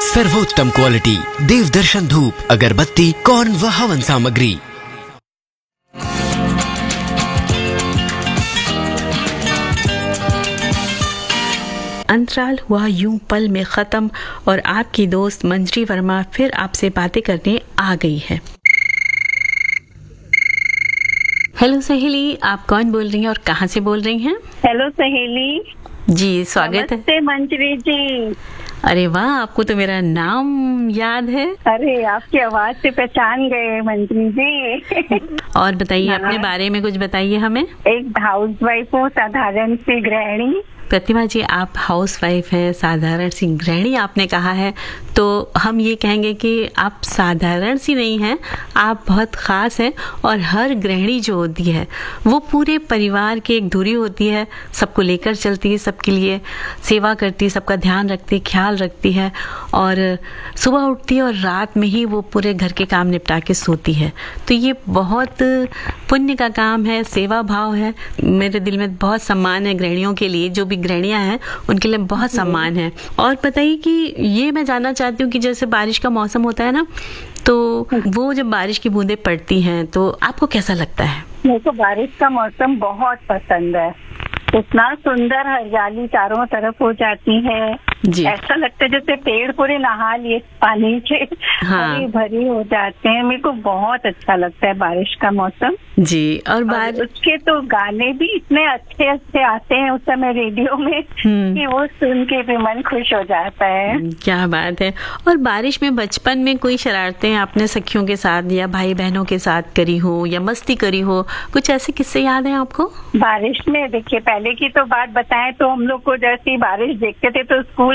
सर्वोत्तम क्वालिटी देवदर्शन धूप, अगरबत्ती, कौन व हवन सामग्री। अंतराल हुआ यूं पल में खत्म और आपकी दोस्त मंजरी वर्मा फिर आपसे बातें करने आ गई है। हेलो सहेली, आप कौन बोल रही हैं और कहाँ से बोल रही हैं? हेलो सहेली जी, स्वागत है। नमस्ते मंजरी जी। अरे वाह, आपको तो मेरा नाम याद है। अरे आपकी आवाज से पहचान गए मंजरी जी। और बताइए, अपने बारे में कुछ बताइए हमें। एक हाउसवाइफ हूँ, साधारण सी गृहिणी। प्रतिमा जी, आप हाउसवाइफ हैं, साधारण सी गृहिणी आपने कहा है, तो हम ये कहेंगे कि आप साधारण सी नहीं हैं, आप बहुत ख़ास हैं। और हर गृहिणी जो होती है वो पूरे परिवार की एक धुरी होती है, सबको लेकर चलती है, सबके लिए सेवा करती है, सबका ध्यान रखती है, ख्याल रखती है, और सुबह उठती है और रात में ही वो पूरे घर के काम निपटा के सोती है। तो ये बहुत पुण्य का काम है, सेवा भाव है। मेरे दिल में बहुत सम्मान है गृहिणियों के लिए, जो भी गृहिणियां हैं उनके लिए बहुत सम्मान है। और बताइए कि ये मैं जानना चाहती हूँ कि जैसे बारिश का मौसम होता है ना, तो वो जब बारिश की बूंदें पड़ती हैं तो आपको कैसा लगता है? मेरे को बारिश का मौसम बहुत पसंद है। इतना सुंदर हरियाली चारों तरफ हो जाती है जी। ऐसा लगता है जैसे पेड़ पूरे नहा लिए पानी से, हाँ। भरी हो जाते हैं। मेरे को बहुत अच्छा लगता है बारिश का मौसम जी। और उसके तो गाने भी इतने अच्छे अच्छे आते हैं उस समय रेडियो में कि वो सुन के भी मन खुश हो जाता है। क्या बात है। और बारिश में बचपन में कोई शरारतें आपने सखियों के साथ या भाई बहनों के साथ करी हो या मस्ती करी हो, कुछ ऐसे किस्से याद हैं आपको? बारिश में देखिए, पहले की तो बात बताएं तो हम लोग को जैसी बारिश देखते थे तो स्कूल